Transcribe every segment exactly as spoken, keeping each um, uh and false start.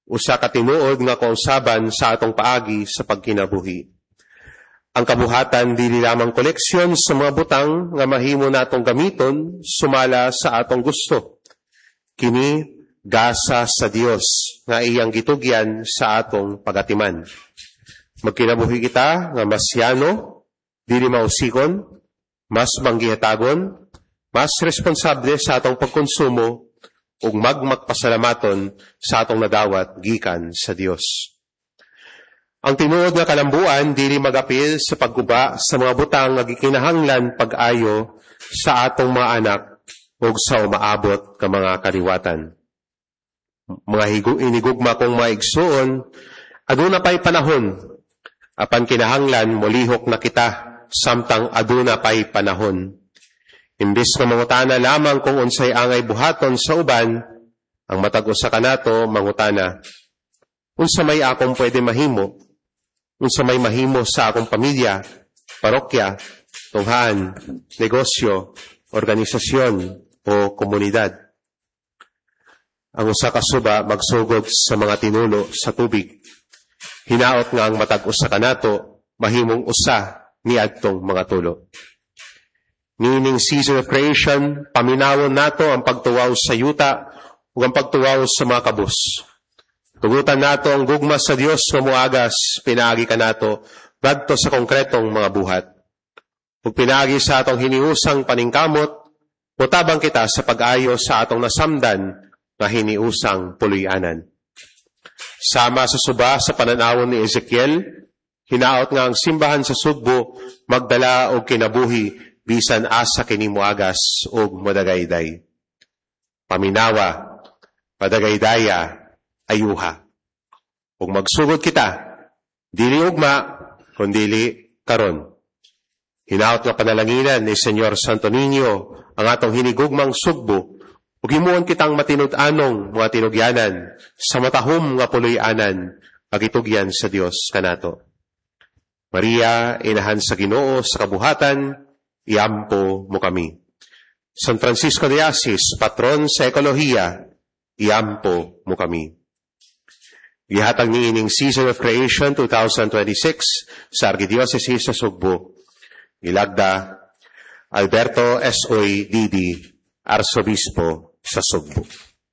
usa ka tinuod nga kausaban sa atong paagi sa pagkinabuhi. Ang kabuhatan dili lamang koleksyon sa mga butang nga mahimo natong gamiton sumala sa atong gusto. Kini gasa sa Dios nga iyang gitugyan sa atong pagatiman. Magkinabuhi kita nga mas yano, dili mausikon, mas manggihatagon, mas responsable sa atong pagkonsumo ug magmagpasalamaton sa atong nadawat gikan sa Dios. Ang tinuod nga kalambuan dili magapil sa pagguba sa mga butang nga gikinahanglan pag-ayo sa atong mga anak ug sa umaabot ka mga kaliwatan. Mga higu inigugma kong maigsuon, aduna pay panahon, apan kinahanglan molihok na kita samtang aduna pay panahon. Imbis nga mangutana lamang kung unsay angay buhaton sa uban, ang matag usa kanato mangutana, unsa may akong pwede mahimo? Unsa may mahimo sa akong pamilya, parokya, tunghaan, negosyo, organisasyon o komunidad? Ang usa ka suba magsugod sa mga tinulo sa tubig. Hinaot nga ang matag usa kanato mahimong usa niadtong mga tulo. Niining season of creation, paminawon nato ang pagtuwaw sa yuta ug ang pagtuwaw sa mga kabus. Tugutan nato ang gugma sa Dios nga moagas, pinaagi ka nato badto sa konkretong mga buhat. Ug pinaagi sa atong hiniusang paningkamot, mutabang kita sa pag-ayo sa atong nasamdan nga hiniusang puluy-anan. Sama sa suba sa pananawon ni Ezekiel, hinaot nga ang simbahan sa Sugbo magdala og kinabuhi bisan asa kini moagas ug modagayday. Paminawa, padagaydaya, ayuha. Ug magsugod kita, dili ugma, kundili karon. Hinaot nga panalanginan ni Senyor Santo Niño ang atong hinigugmang Sugbo, ug himuon kitang matinud-anong mga tinugyanan sa matahom nga puloy-anan agitugyan sa Dios kanato. Maria, inahan sa Ginoo sa kabuhatan, iampo mo kami. San Francisco de Asis, patron sa ekolohiya, iampo mo kami. Gihatag ni ining Season of Creation twenty twenty-six sa Arkidiocese sa Sugbo. Ilagda, Alberto S. Oy Didi, Arsobispo sa Sugbo.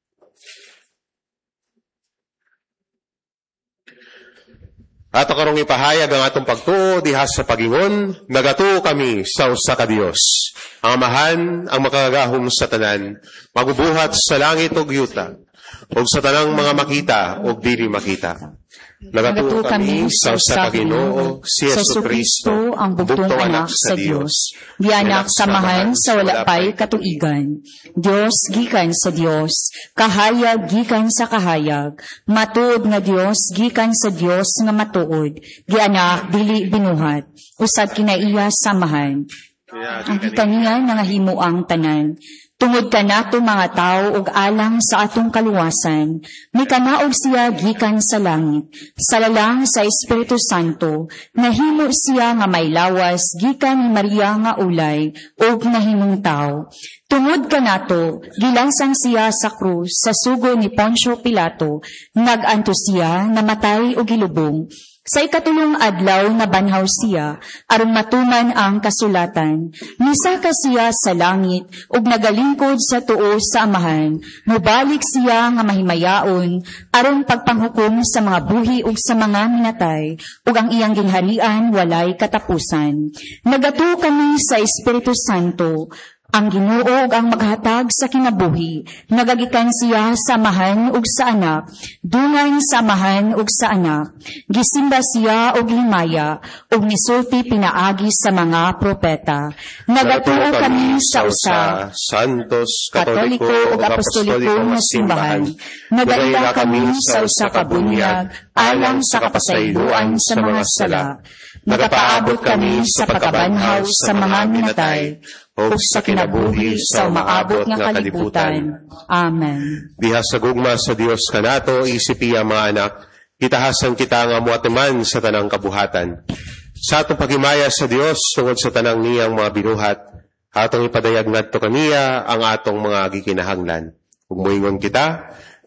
Ato karong ipahayag ang atong pagtuo diha sa pagingon, nagatuo kami sa usa ka Dios. Ang Amahan, ang makagahom sa tanan, magubuhat sa langit ug yuta, ug sa tanang mga makita ug dili makita. Nagatuo kami sa usa ka Ginoo, si Jesucristo, ang bugtong anak sa Dios. Gianak samahan sa wala pay katuigan. Dios gikan sa Dios, kahayag gikan sa kahayag. Matuod nga Dios gikan sa Dios nga matuod. Gianak dili binuhat. Usad kinaiya samahan. Ang kaniya nga himuang tanan. Tungod ka nato mga tao ug alang sa atong kaluwasan, may kanaog siya gikan sa langit, sa lalang sa Espiritu Santo, nahimo siya nga may lawas gikan ni Maria nga ulay ug nahimong tao. Tungod ka nato, gilansang siya sa krus sa sugo ni Poncio Pilato, naganto siya, namatay ug gilubong. Sa ikatulong adlaw na banhaw siya, aron matuman ang kasulatan. Misaka siya sa langit, ug nagalingkod sa tuo sa Amahan. Mubalik siya nga mahimayaon, aron pagpanghukom sa mga buhi ug sa mga minatay, ug ang iyang gingharian walay katapusan. Nagatuo kami sa Espiritu Santo, ang Ginoo ug ang maghatag sa kinabuhi. Nagagikan siya sa Amahan ug sa Anak, dungan sa Amahan ug sa Anak. Gisimba siya og himaya, ug nisulti pinaagi sa mga propeta. Nagatuo kami sa usa, Santos, Katoliko ug Apostoliko nga simbahan. Nagaila kami sa usa ka bunyag, alang sa kapasayloan sa mga sala. Nagapaabot kami sa pagkabanhaw sa mga minatay, o sa kinabuhi sa umaabot nga kalibutan. Amen. Diha sa gugma sa Dios kanato, isipi ang mga anak, kitahasan kita nga muatiman sa tanang kabuhatan. Sa atong paghimaya sa Dios, tungod sa tanang niyang mga binuhat, atong ipadayag ngadto kaniya ang atong mga gikinahanglan. Ug moingon kita,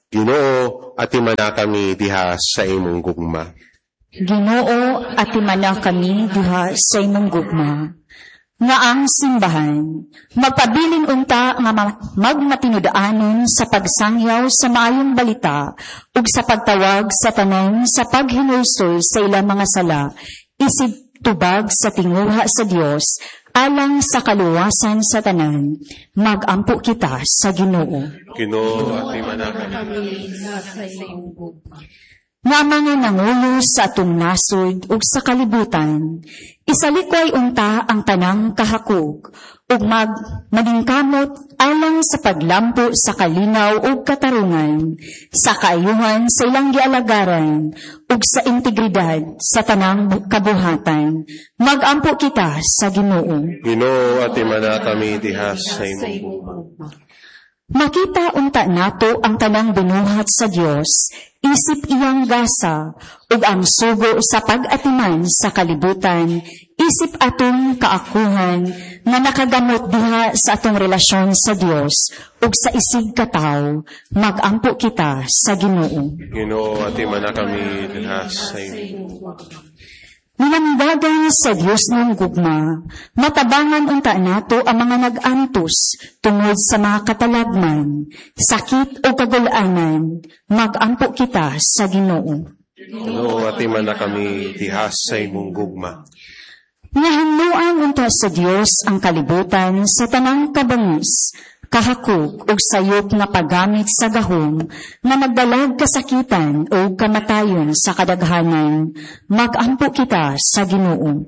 Ginoo, atimana kami diha sa imong gugma. Ginoo, atimana kami diha sa imong gugma. Nga ang simbahan, magpabilin unta nga magmatinudaanon sa pagsangyaw sa maayong balita ug sa pagtawag sa tanan sa paghinulsol sa ilang mga sala, isig tubag sa tinguha sa Dios, alang sa kaluwasan sa tanan, magampo kita sa Ginoo. Ginoo, atimana kami sa imong gugma. Nga mga nangulo sa atong nasod ug sa kalibutan, isalikway unta ang tanang kahakog, ug mag maningkamot alang sa paglampo sa kalinaw ug katarungan, sa kaayuhan sa ilang gialagaran, ug sa integridad sa tanang kabuhatan. Magampo kita sa Ginoo. Ginoo, atimana kami diha sa imong gugma. Makita unta nato ang tanang binuhat sa Dios, isip iyang gasa, ug ang sugo sa pag-atiman sa kalibutan, isip atong kaakuhan, nga nakagamot diha sa atong relasyon sa Dios, ug sa isig kataw, magampo kita sa Ginoo. Ginoo, atimana kami diha sa imong gugma. Nilamdagan sa Diyos ng gugma, matabangan unta nato ang mga nag-antos tungod sa mga katalagman, sakit o kagulanan, magampo kita sa Ginoo. Ginoo, atimana kami diha sa imong gugma. Nahanluan unta sa Diyos ang kalibutan sa tanang kabangis, kahakog ug sayop nga paggamit sa gahom nga nagdalag kasakitan o kamatayon sa kadaghanan, magampo kita sa Ginoo.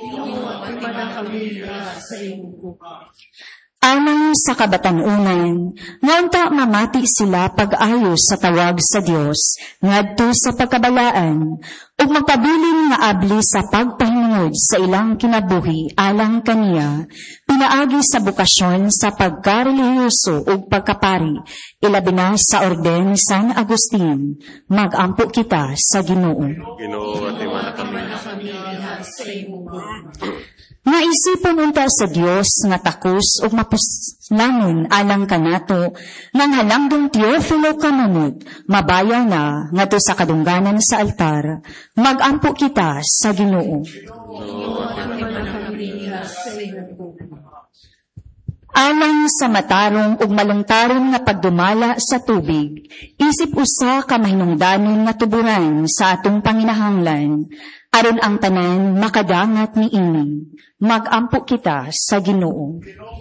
Alang sa kabatanunan, ngunta mamati sila pag-ayo sa tawag sa Dios, ngadto sa pagkabalaan, ug magpabilin nga abli sa pagpahingod sa ilang kinabuhi alang kaniya, pinaagi sa bukasyon sa pagkarelihiyoso ug pagkapari, ilabi na sa orden ni San Agustin, magampo kita sa Ginoo. Ginoo, atimana kami sa imong gugma. Naisipon unta sa Dios nga takos ug mapuslangon alang kanato nang halangdong Teofilo kamunod, mabayaw na ngadto sa kadungganan sa altar, magampo kita sa Ginoo. Alang sa matarong ug malungtaron nga pagdumala sa tubig, isip usa ka mahinungdanon nga tuburan sa atong panginahanglan, aron ang tanan makadangat ni ini, magampo kita sa Ginoo.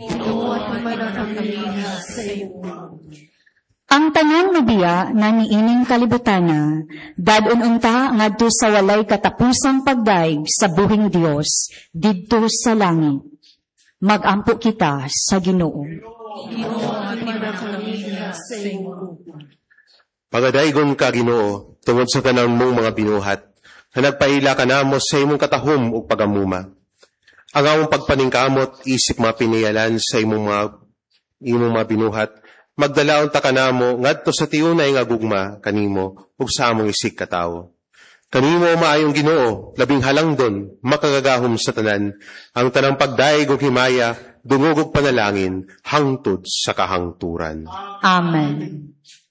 Ang tanang lubiya na niining kalibutana, dadon unta ngadto sa walay katapusang pagdaig sa buhing Dios didto sa langit. Magampo kita sa Ginoo. Pagadaygon ka, Ginoo, tungod sa tanang mong mga binuhat, na nagpaila ka namo sa imong katahom ug pagamuma. Ang among pagpaningkamot, isip mga piniyalan sa imong mga, imong mga binuhat, magdalaon ta ka namo ngadto sa tiyunay nga gugma kanimo ug sa among isig katawo. Kanimo maayong Ginoo, labing halangdon, makagagahom sa tanan, ang tanang pagdaig ug himaya, dungog ug panalangin, hangtod sa kahangturan. Amen.